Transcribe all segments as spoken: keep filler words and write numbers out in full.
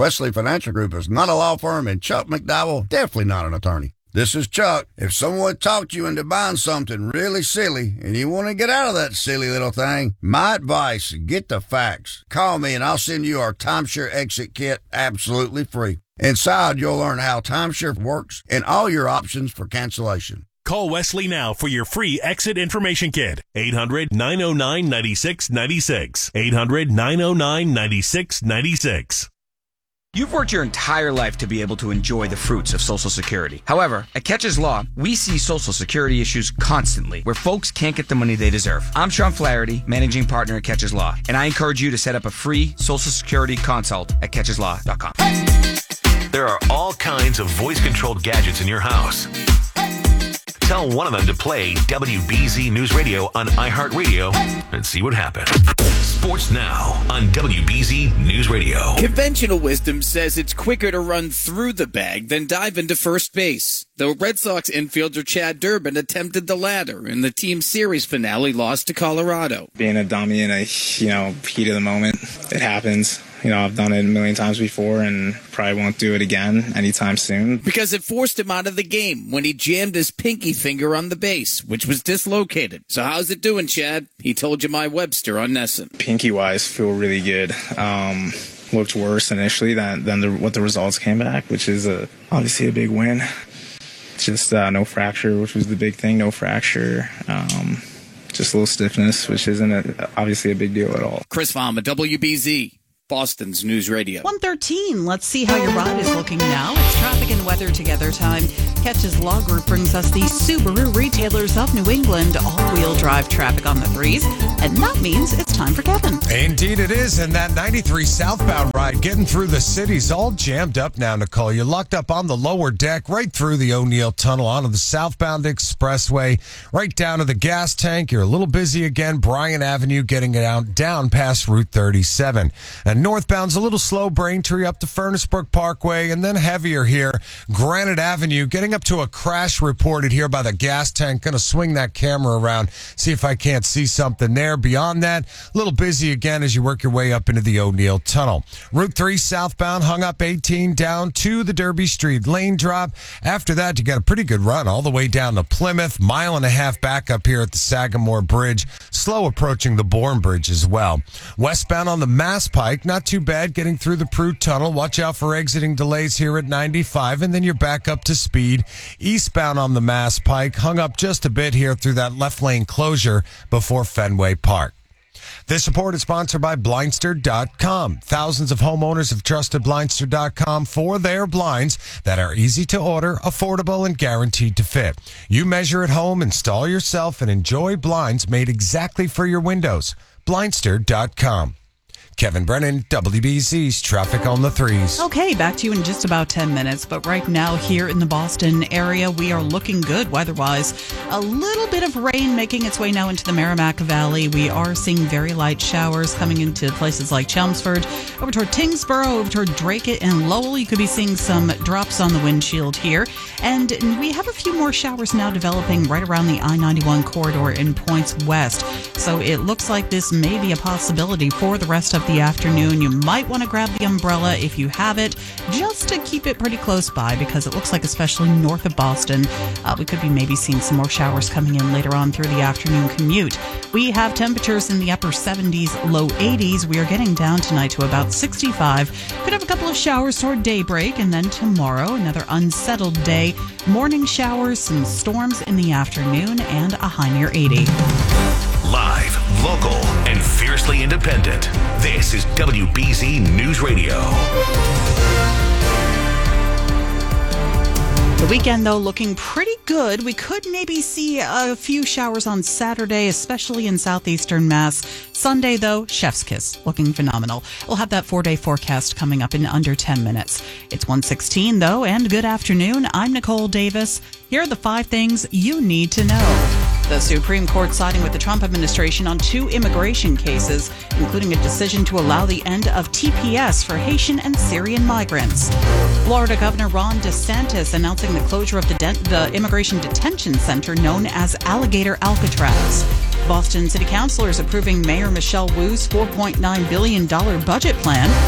Wesley Financial Group is not a law firm, and Chuck McDowell, definitely not an attorney. This is Chuck. If someone talked you into buying something really silly and you want to get out of that silly little thing, my advice, get the facts. Call me and I'll send you our timeshare exit kit absolutely free. Inside, you'll learn how timeshare works and all your options for cancellation. Call Wesley now for your free exit information kit. eight hundred, nine oh nine, nine six nine six. eight hundred, nine oh nine, nine six nine six. You've worked your entire life to be able to enjoy the fruits of Social Security. However, at Catches Law, we see Social Security issues constantly where folks can't get the money they deserve. I'm Sean Flaherty, managing partner at Catches Law, and I encourage you to set up a free Social Security consult at catches law dot com. There are all kinds of voice-controlled gadgets in your house. Tell one of them to play W B Z News Radio on iHeartRadio and see what happens. Sports Now on W B Z News Radio. Conventional wisdom says it's quicker to run through the bag than dive into first base. Though Red Sox infielder Chad Durbin attempted the latter in the team series finale loss to Colorado. Being a dummy in a, you know, heat of the moment, it happens. You know, I've done it a million times before and probably won't do it again anytime soon. Because it forced him out of the game when he jammed his pinky finger on the base, which was dislocated. So how's it doing, Chad? He told Jemai Webster on Nesson. Pinky-wise, feel really good. Um, looked worse initially than, than the, what the results came back, which is a, obviously a big win. Just uh, no fracture, which was the big thing, no fracture. Um, just a little stiffness, which isn't a, obviously a big deal at all. Chris Vama, W B Z. Boston's News Radio. one thirteen. Let's see how your ride is looking now. It's traffic and weather together time. Catches Law Group brings us the Subaru Retailers of New England all-wheel drive traffic on the threes. And that means it's time for Kevin. Indeed it is. And that ninety-three southbound ride getting through the city's all jammed up now, Nicole. You're locked up on the lower deck right through the O'Neill Tunnel onto the southbound expressway, right down to the gas tank. You're a little busy again. Bryan Avenue getting it out down past Route thirty-seven. And northbound's a little slow, Braintree up to Furnace Brook Parkway, and then heavier here. Granite Avenue getting up to a crash reported here by the gas tank. Going to swing that camera around, see if I can't see something there. Beyond that, a little busy again as you work your way up into the O'Neill Tunnel. Route three southbound hung up eighteen down to the Derby Street lane drop. After that, you got a pretty good run all the way down to Plymouth. Mile and a half back up here at the Sagamore Bridge. Slow approaching the Bourne Bridge as well. Westbound on the Mass Pike, not too bad getting through the Prue Tunnel. Watch out for exiting delays here at ninety-five, and then you're back up to speed. Eastbound on the Mass Pike, hung up just a bit here through that left lane closure before Fenway Park. This report is sponsored by Blindster dot com. Thousands of homeowners have trusted Blindster dot com for their blinds that are easy to order, affordable, and guaranteed to fit. You measure at home, install yourself, and enjoy blinds made exactly for your windows. Blindster dot com. Kevin Brennan, W B Z's Traffic on the Threes. Okay, back to you in just about ten minutes. But right now here in the Boston area, we are looking good weather-wise. A little bit of rain making its way now into the Merrimack Valley. We are seeing very light showers coming into places like Chelmsford, over toward Tingsboro, over toward Drake and Lowell. You could be seeing some drops on the windshield here. And we have a few more showers now developing right around the I ninety-one corridor in points west. So it looks like this may be a possibility for the rest of the afternoon. You might want to grab the umbrella if you have it, just to keep it pretty close by, because it looks like especially north of Boston, uh, we could be maybe seeing some more showers coming in later on through the afternoon commute. We have temperatures in the upper seventies, low eighties. We are getting down tonight to about sixty-five. Could have a couple of showers toward daybreak, and then tomorrow another unsettled day. Morning showers, some storms in the afternoon, and a high near eighty. Live, local, and fiercely independent. This is W B Z News Radio. The weekend, though, looking pretty good. We could maybe see a few showers on Saturday, especially in southeastern Mass. Sunday, though, chef's kiss, looking phenomenal. We'll have that four-day forecast coming up in under ten minutes. It's one sixteen, though, and good afternoon. I'm Nicole Davis. Here are the five things you need to know. The Supreme Court siding with the Trump administration on two immigration cases, including a decision to allow the end of T P S for Haitian and Syrian migrants. Florida Governor Ron DeSantis announcing the closure of the, de- the immigration detention center known as Alligator Alcatraz. Boston City Councilors approving Mayor Michelle Wu's four point nine billion dollars budget plan. And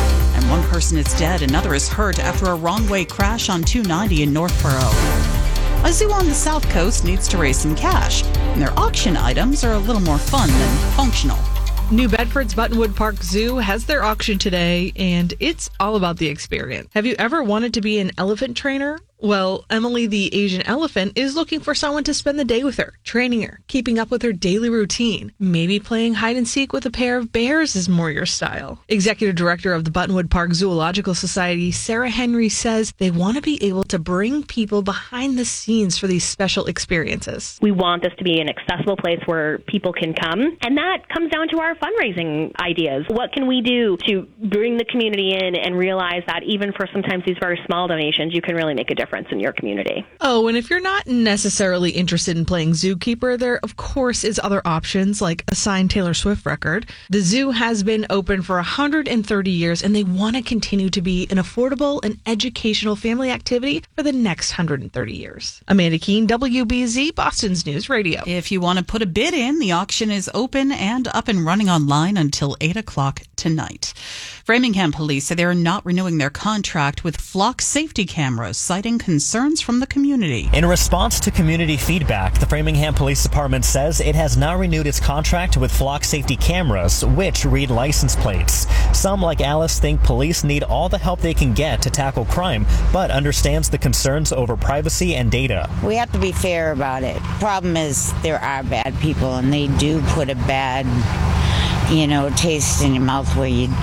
One person is dead, another is hurt after a wrong-way crash on two ninety in Northborough. A zoo on the South Coast needs to raise some cash, and their auction items are a little more fun than functional. New Bedford's Buttonwood Park Zoo has their auction today, and it's all about the experience. Have you ever wanted to be an elephant trainer? Well, Emily the Asian elephant is looking for someone to spend the day with her, training her, keeping up with her daily routine. Maybe playing hide and seek with a pair of bears is more your style. Executive Director of the Buttonwood Park Zoological Society, Sarah Henry, says they want to be able to bring people behind the scenes for these special experiences. We want this to be an accessible place where people can come, and that comes down to our fundraising ideas. What can we do to bring the community in and realize that even for sometimes these very small donations, you can really make a difference in your community. Oh, and if you're not necessarily interested in playing zookeeper, there of course is other options like a signed Taylor Swift record. The zoo has been open for one hundred thirty years, and they want to continue to be an affordable and educational family activity for the next one hundred thirty years. Amanda Keene, W B Z, Boston's News Radio. If you want to put a bid in, the auction is open and up and running online until eight o'clock tonight. Framingham police say they are not renewing their contract with Flock safety cameras, citing concerns from the community. In response to community feedback, the Framingham Police Department says it has not renewed its contract with Flock safety cameras, which read license plates. Some, like Alice, think police need all the help they can get to tackle crime, but understands the concerns over privacy and data. We have to be fair about it. Problem is, there are bad people, and they do put a bad, you know, taste in your mouth where you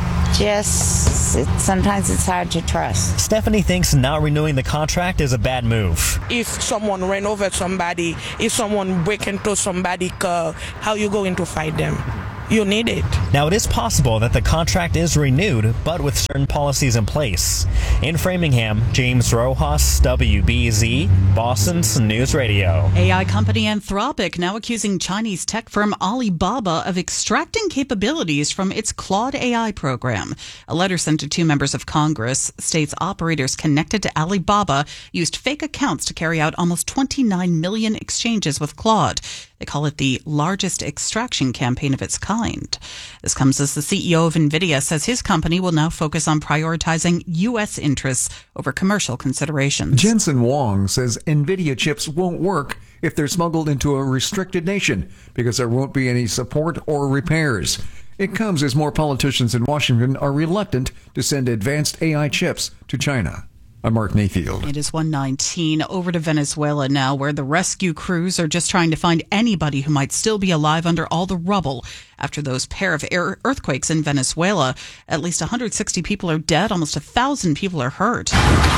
just, it, sometimes it's hard to trust. Stephanie thinks not renewing the contract is a bad move. If someone ran over somebody, if someone break into somebody's car, how you going to fight them? You need it. Now, it is possible that the contract is renewed, but with certain policies in place. In Framingham, James Rojas, W B Z, Boston's News Radio. A I company Anthropic now accusing Chinese tech firm Alibaba of extracting capabilities from its Claude A I program. A letter sent to two members of Congress states operators connected to Alibaba used fake accounts to carry out almost twenty-nine million exchanges with Claude. They call it the largest extraction campaign of its kind. This comes as the C E O of NVIDIA says his company will now focus on prioritizing U S interests over commercial considerations. Jensen Huang says NVIDIA chips won't work if they're smuggled into a restricted nation because there won't be any support or repairs. It comes as more politicians in Washington are reluctant to send advanced A I chips to China. I'm Mark Mayfield. It is one nineteen. Over to Venezuela now, where the rescue crews are just trying to find anybody who might still be alive under all the rubble after those pair of air earthquakes in Venezuela. At least one hundred sixty people are dead. Almost one thousand people are hurt.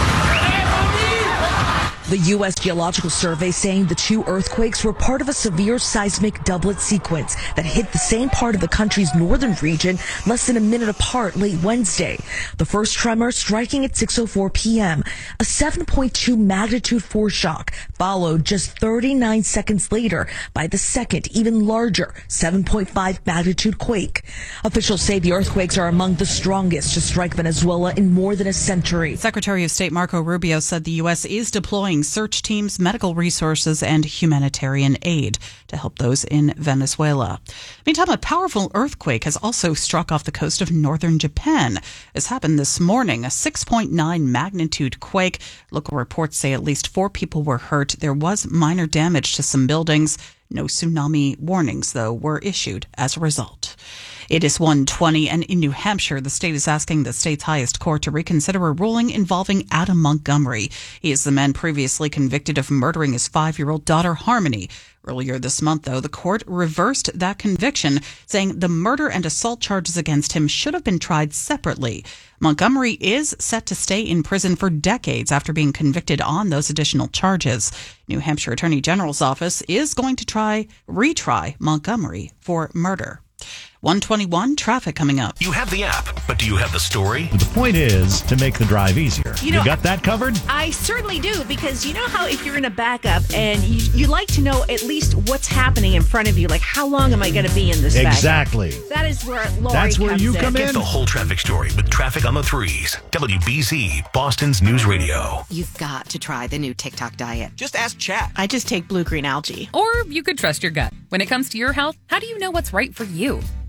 The U S Geological Survey saying the two earthquakes were part of a severe seismic doublet sequence that hit the same part of the country's northern region less than a minute apart late Wednesday. The first tremor striking at six oh four p.m. A seven point two magnitude foreshock followed just thirty-nine seconds later by the second, even larger seven point five magnitude quake. Officials say the earthquakes are among the strongest to strike Venezuela in more than a century. Secretary of State Marco Rubio said the U S is deploying search teams, medical resources, and humanitarian aid to help those in Venezuela. Meantime, a powerful earthquake has also struck off the coast of northern Japan. This happened this morning, a six point nine magnitude quake. Local reports say at least four people were hurt. There was minor damage to some buildings. No tsunami warnings, though, were issued as a result. It is one twenty, and in New Hampshire, the state is asking the state's highest court to reconsider a ruling involving Adam Montgomery. He is the man previously convicted of murdering his five-year-old daughter, Harmony. Earlier this month, though, the court reversed that conviction, saying the murder and assault charges against him should have been tried separately. Montgomery is set to stay in prison for decades after being convicted on those additional charges. New Hampshire Attorney General's office is going to try retry Montgomery for murder. one twenty-one, traffic coming up. You have the app, but do you have the story? The point is to make the drive easier. You know, you got that covered? I certainly do, because you know how if you're in a backup and you, you like to know at least what's happening in front of you, like how long am I going to be in this exactly. backup? That is where Lori That's where comes you in. come in. Get the whole traffic story with Traffic on the Threes. W B Z, Boston's News Radio. You've got to try the new TikTok diet. Just ask Chat. I just take blue-green algae. Or you could trust your gut. When it comes to your health, how do you know what's right for you?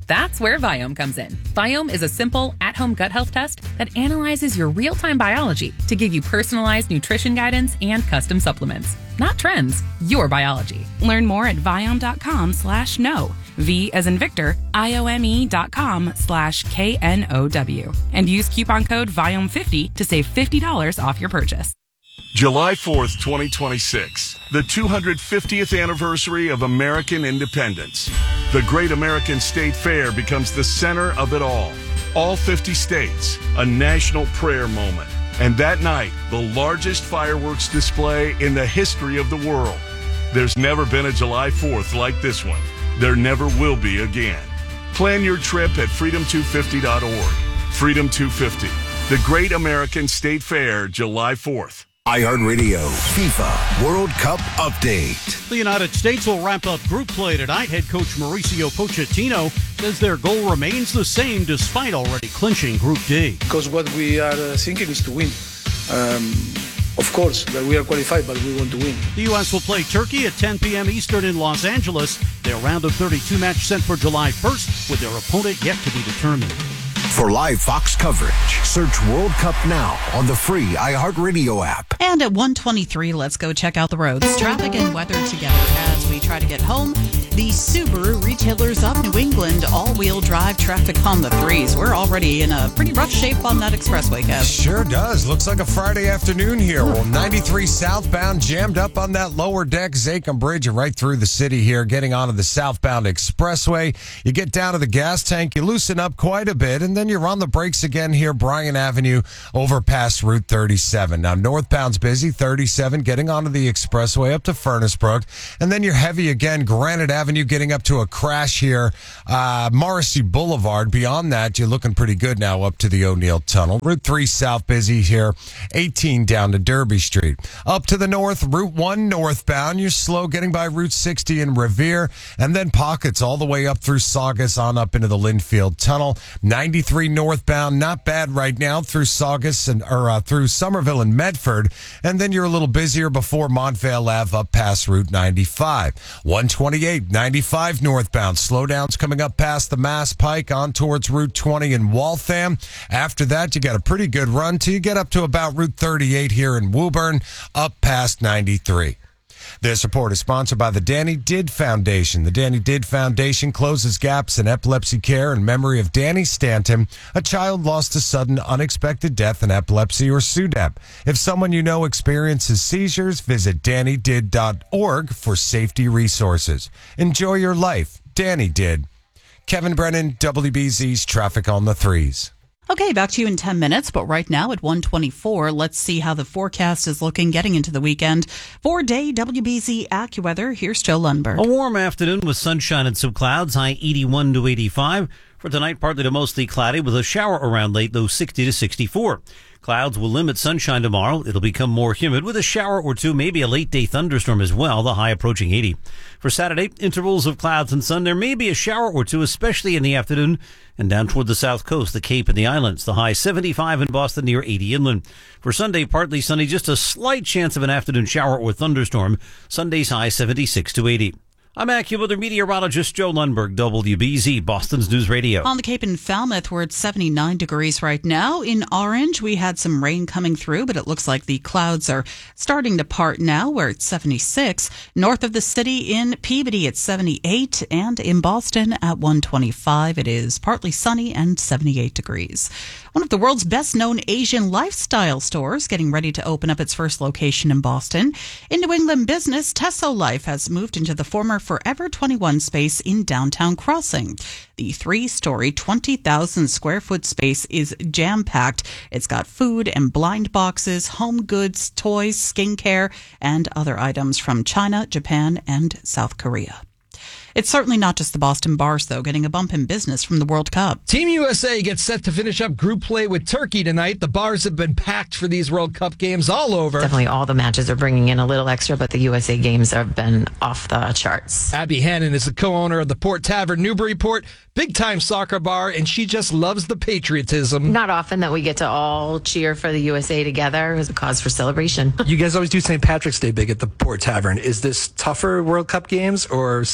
That's where Viome comes in. Viome is a simple, at-home gut health test that analyzes your real-time biology to give you personalized nutrition guidance and custom supplements. Not trends, your biology. Learn more at Viome.com slash no. V as in Victor, I-O-M-E dot com slash K N O W. And use coupon code Viome fifty to save fifty dollars off your purchase. July fourth, twenty twenty-six, the two hundred fiftieth anniversary of American independence. The Great American State Fair becomes the center of it all. All fifty states, a national prayer moment. And that night, the largest fireworks display in the history of the world. There's never been a July fourth like this one. There never will be again. Plan your trip at freedom two fifty dot org. Freedom two fifty, the Great American State Fair, July fourth. iHeartRadio FIFA World Cup Update. The United States will wrap up group play tonight. Head coach Mauricio Pochettino says their goal remains the same despite already clinching Group D. Because what we are uh, thinking is to win. Um, of course, that we are qualified, but we want to win. The U S will play Turkey at ten p.m. Eastern in Los Angeles. Their round of thirty-two match set for July first, with their opponent yet to be determined. For live Fox coverage, search World Cup now on the free iHeartRadio app. And at one twenty-three, let's go check out the roads. Traffic and weather together as we try to get home. The Subaru retailers of New England, all-wheel drive traffic on the threes. We're already in a pretty rough shape on that expressway, Kev. Sure does. Looks like a Friday afternoon here. Well, ninety-three southbound jammed up on that lower deck, Zachem Bridge, and right through the city here, getting onto the southbound expressway. You get down to the gas tank, you loosen up quite a bit, and then you're on the brakes again here, Bryan Avenue, over past Route thirty-seven. Now, northbound's busy, thirty-seven, getting onto the expressway up to Furnace Brook, and then you're heavy again, Granite Avenue, getting up to a crash here, uh, Morrissey Boulevard. Beyond that, you're looking pretty good now up to the O'Neill Tunnel. Route three south busy here, eighteen down to Derby Street. Up to the north, Route one northbound, you're slow getting by Route sixty in Revere, and then pockets all the way up through Saugus on up into the Linfield Tunnel. ninety-three northbound, not bad right now through Saugus and or uh, through Somerville and Medford, and then you're a little busier before Montvale Ave up past Route ninety-five. one twenty-eight, ninety-five northbound, slowdowns coming up past the Mass Pike on towards Route twenty in Waltham. After that, you got a pretty good run till you get up to about Route thirty-eight here in Woburn, up past ninety-three. This report is sponsored by the Danny Did Foundation. The Danny Did Foundation closes gaps in epilepsy care in memory of Danny Stanton, a child lost to sudden unexpected death in epilepsy or S U D E P. If someone you know experiences seizures, visit danny did dot org for safety resources. Enjoy your life. Danny Did. Kevin Brennan, W B Z's Traffic on the Threes. Okay, back to you in ten minutes, but right now at one twenty-four, let's see how the forecast is looking getting into the weekend. Four-day W B Z AccuWeather, here's Joe Lundberg. A warm afternoon with sunshine and some clouds, high eighty-one to eighty-five. For tonight, partly to mostly cloudy with a shower around late, though sixty to sixty-four. Clouds will limit sunshine tomorrow. It'll become more humid with a shower or two, maybe a late-day thunderstorm as well, the high approaching eighty. For Saturday, intervals of clouds and sun. There may be a shower or two, especially in the afternoon, and down toward the south coast, the Cape and the islands. The high seventy-five in Boston, near eighty inland. For Sunday, partly sunny, just a slight chance of an afternoon shower or thunderstorm. Sunday's high seventy-six to eighty. I'm AccuWeather meteorologist Joe Lundberg, W B Z, Boston's News Radio. On the Cape in Falmouth, we're at seventy-nine degrees right now. In Orange, we had some rain coming through, but it looks like the clouds are starting to part now. We're at seventy-six. North of the city in Peabody, it's seventy-eight. And in Boston at one twenty-five, it is partly sunny and seventy-eight degrees. One of the world's best-known Asian lifestyle stores getting ready to open up its first location in Boston. In New England business, Tesso Life has moved into the former Forever twenty-one space in downtown Crossing. The three-story, twenty thousand square foot space is jam-packed. It's got food and blind boxes, home goods, toys, skincare, and other items from China, Japan, and South Korea. It's certainly not just the Boston bars, though, getting a bump in business from the World Cup. Team U S A gets set to finish up group play with Turkey tonight. The bars have been packed for these World Cup games all over. Definitely all the matches are bringing in a little extra, but the U S A games have been off the charts. Abby Hannon is the co-owner of the Port Tavern, Newburyport, big-time soccer bar, and she just loves the patriotism. Not often that we get to all cheer for the U S A together. It was a cause for celebration. You guys always do Saint Patrick's Day big at the Port Tavern. Is this tougher World Cup games or Saint Patrick's Day?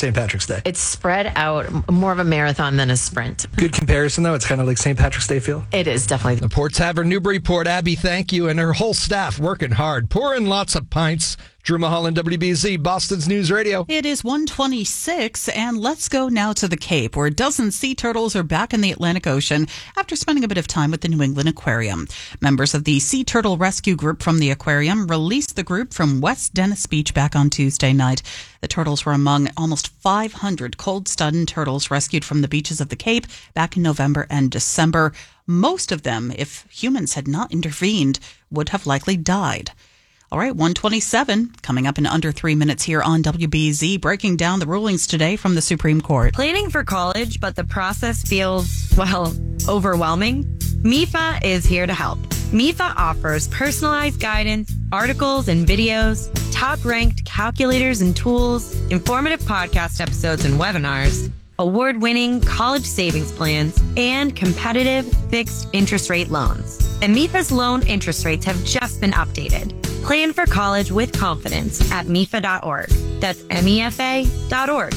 Patrick's Day? It's spread out, more of a marathon than a sprint. Good comparison, though. It's kind of like Saint Patrick's Day feel. It is, definitely. The Port Tavern, Newburyport. Abby, thank you, and her whole staff working hard, pouring lots of pints. Drew Mulholland, W B Z, Boston's News Radio. It is one twenty-six, and let's go now to the Cape, where a dozen sea turtles are back in the Atlantic Ocean after spending a bit of time with the New England Aquarium. Members of the Sea Turtle Rescue Group from the aquarium released the group from West Dennis Beach back on Tuesday night. The turtles were among almost five hundred cold-stunned turtles rescued from the beaches of the Cape back in November and December. Most of them, if humans had not intervened, would have likely died. All right, one twenty-seven, coming up in under three minutes here on W B Z, breaking down the rulings today from the Supreme Court. Planning for college, but the process feels, well, overwhelming? M I F A is here to help. M I F A offers personalized guidance, articles and videos, top-ranked calculators and tools, informative podcast episodes and webinars, award-winning college savings plans, and competitive fixed interest rate loans. And M I F A's loan interest rates have just been updated. Plan for college with confidence at M I F A dot org. That's M E F A dot org.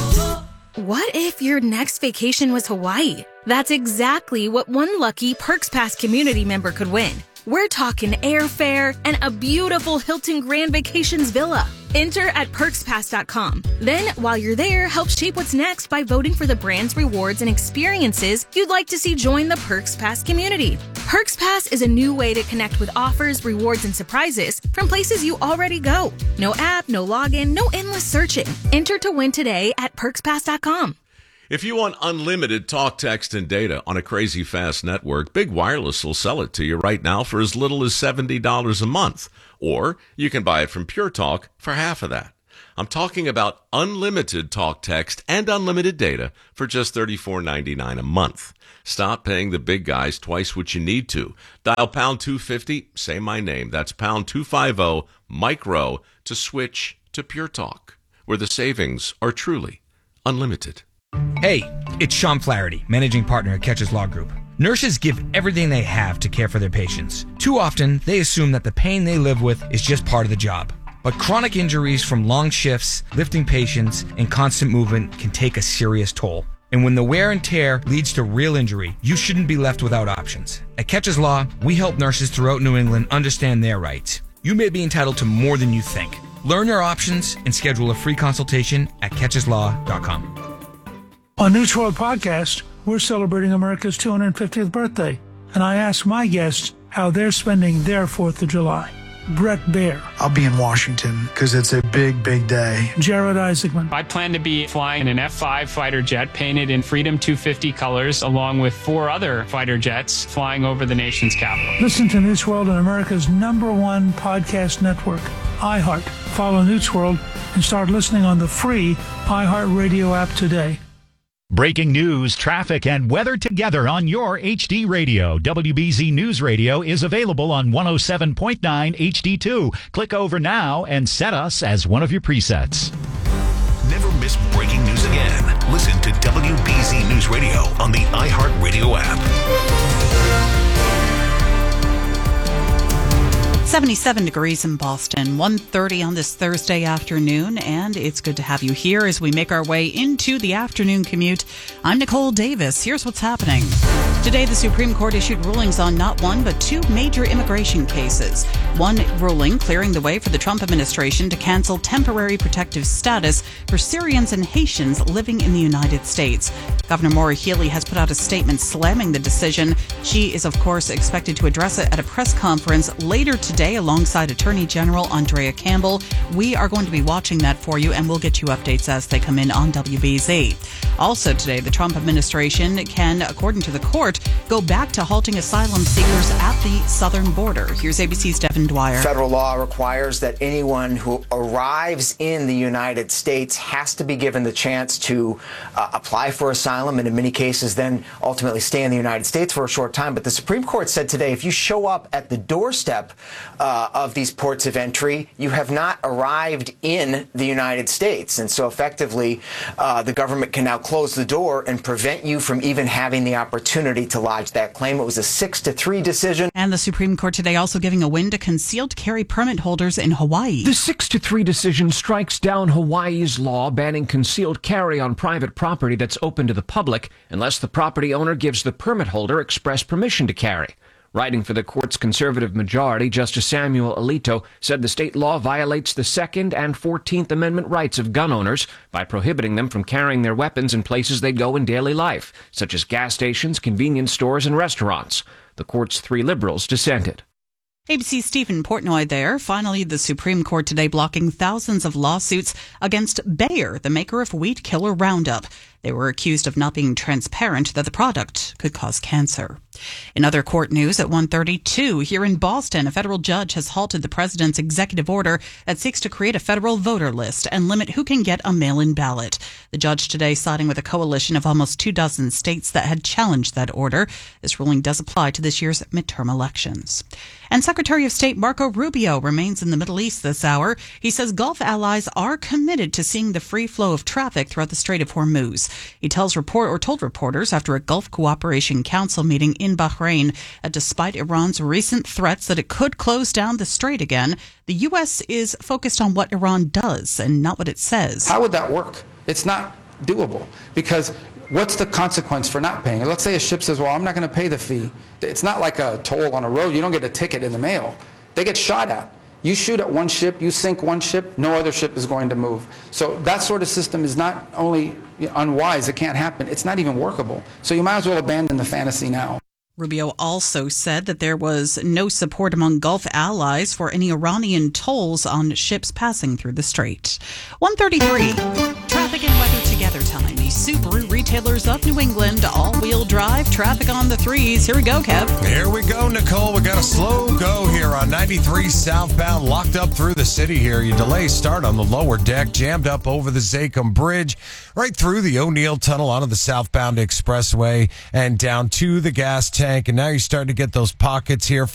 What if your next vacation was Hawaii? That's exactly what one lucky Perks Pass community member could win. We're talking airfare and a beautiful Hilton Grand Vacations villa. Enter at perks pass dot com. Then, while you're there, help shape what's next by voting for the brands, rewards, and experiences you'd like to see join the Perks Pass community. Perks Pass is a new way to connect with offers, rewards, and surprises from places you already go. No app, no login, no endless searching. Enter to win today at perks pass dot com. If you want unlimited talk, text, and data on a crazy fast network, Big Wireless will sell it to you right now for as little as seventy dollars a month. Or you can buy it from Pure Talk for half of that. I'm talking about unlimited talk, text, and unlimited data for just thirty-four ninety-nine a month. Stop paying the big guys twice what you need to. Dial pound two fifty, say my name. That's pound two fifty, micro, to switch to Pure Talk, where the savings are truly unlimited. Hey, it's Sean Flaherty, managing partner at Catches Law Group. Nurses give everything they have to care for their patients. Too often, they assume that the pain they live with is just part of the job. But chronic injuries from long shifts, lifting patients, and constant movement can take a serious toll. And when the wear and tear leads to real injury, you shouldn't be left without options. At Catches Law, we help nurses throughout New England understand their rights. You may be entitled to more than you think. Learn your options and schedule a free consultation at catches law dot com. On News World Podcast, we're celebrating America's two hundred fiftieth birthday, and I asked my guests how they're spending their fourth of July. Brett Baer. I'll be in Washington because it's a big, big day. Jared Isaacman. I plan to be flying in an F five fighter jet painted in Freedom two fifty colors, along with four other fighter jets flying over the nation's capital. Listen to News World on America's number one podcast network, iHeart. Follow News World and start listening on the free iHeartRadio app today. Breaking news, traffic, and weather together on your H D radio. W B Z News Radio is available on one oh seven point nine H D two. Click over now and set us as one of your presets. Never miss breaking news again. Listen to W B Z News Radio on the iHeartRadio app. seventy-seven degrees in Boston, one thirty on this Thursday afternoon, and it's good to have you here as we make our way into the afternoon commute. I'm Nicole Davis. Here's what's happening. Today, the Supreme Court issued rulings on not one, but two major immigration cases. One ruling clearing the way for the Trump administration to cancel temporary protective status for Syrians and Haitians living in the United States. Governor Maura Healey has put out a statement slamming the decision. She is, of course, expected to address it at a press conference later today alongside Attorney General Andrea Campbell. We are going to be watching that for you, and we'll get you updates as they come in on W B Z. Also today, the Trump administration can, according to the court, go back to halting asylum seekers at the southern border. Here's A B C's Devin Dwyer. Federal law requires that anyone who arrives in the United States has to be given the chance to uh, apply for asylum, and in many cases then ultimately stay in the United States for a short time. But the Supreme Court said today, if you show up at the doorstep uh, of these ports of entry, you have not arrived in the United States. And so effectively, uh, the government can now close the door and prevent you from even having the opportunity to lodge that claim. It was a six to three decision. And the Supreme Court today also giving a win to concealed carry permit holders in Hawaii. The six to three decision strikes down Hawaii's law banning concealed carry on private property that's open to the public unless the property owner gives the permit holder express permission to carry. Writing for the court's conservative majority, Justice Samuel Alito said the state law violates the Second and Fourteenth Amendment rights of gun owners by prohibiting them from carrying their weapons in places they go in daily life, such as gas stations, convenience stores, and restaurants. The court's three liberals dissented. A B C's Stephen Portnoy there. Finally, the Supreme Court today blocking thousands of lawsuits against Bayer, the maker of weed killer Roundup. They were accused of not being transparent that the product could cause cancer. In other court news, at one thirty-two here in Boston, a federal judge has halted the president's executive order that seeks to create a federal voter list and limit who can get a mail-in ballot. The judge today siding with a coalition of almost two dozen states that had challenged that order. This ruling does apply to this year's midterm elections. And Secretary of State Marco Rubio remains in the Middle East this hour. He says Gulf allies are committed to seeing the free flow of traffic throughout the Strait of Hormuz. He tells report or told reporters after a Gulf Cooperation Council meeting in Bahrain that despite Iran's recent threats that it could close down the strait again, the U S is focused on what Iran does and not what it says. How would that work? It's not doable because what's the consequence for not paying? Let's say a ship says, well, I'm not going to pay the fee. It's not like a toll on a road. You don't get a ticket in the mail. They get shot at. You shoot at one ship, you sink one ship, no other ship is going to move. So that sort of system is not only unwise, it can't happen, it's not even workable. So you might as well abandon the fantasy now. Rubio also said that there was no support among Gulf allies for any Iranian tolls on ships passing through the strait. one thirty-three. Traffic and weather together time. The Subaru retailers of New England, all-wheel drive, traffic on the threes. Here we go, Kev. Here we go, Nicole. We got a slow go here on ninety-three southbound, locked up through the city here. Your delay start on the lower deck, jammed up over the Zachem Bridge, right through the O'Neill Tunnel onto the southbound expressway and down to the gas tank. And now you're starting to get those pockets here.